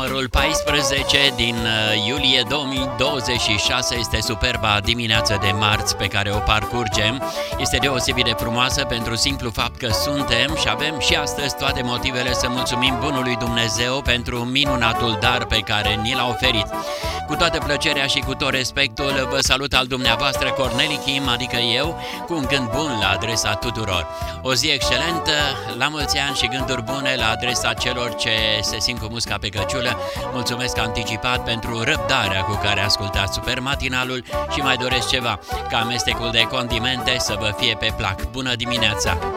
numărul 14 din iulie 2026. Este superba dimineață de marți pe care o parcurgem. Este deosebit de frumoasă pentru simplu fapt că suntem și avem și astăzi toate motivele să mulțumim bunului Dumnezeu pentru minunatul dar pe care ni l-a oferit. Cu toată plăcerea și cu tot respectul, vă salut al dumneavoastră Corneli Kim, adică eu, cu un gând bun la adresa tuturor. O zi excelentă, la mulți ani și gânduri bune la adresa celor ce se simt cu musca pe căciulă. Mulțumesc anticipat pentru răbdarea cu care ascultați Supermatinalul și mai doresc ceva, ca amestecul de condimente să vă fie pe plac. Bună dimineața!